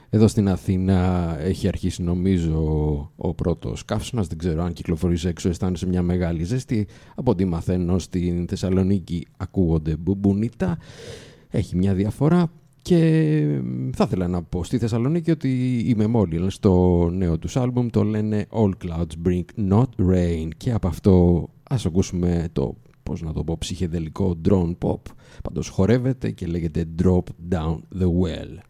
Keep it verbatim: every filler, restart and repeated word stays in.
Εδώ στην Αθήνα έχει αρχίσει νομίζω ο πρώτος καύσωνας, δεν ξέρω αν κυκλοφορείς έξω αισθάνεσαι μια μεγάλη ζέστη. Από ό,τι μαθαίνω στην Θεσσαλονίκη ακούγονται μπουμπονίτα, έχει μια διαφορά. Και θα ήθελα να πω στη Θεσσαλονίκη ότι οι Memorial στο νέο τους άλμπουμ το λένε All Clouds Bring Not Rain, και από αυτό ας ακούσουμε το, πώς να το πω, ψυχεδελικό drone pop. Πάντως χορεύεται και λέγεται Drop Down the Well.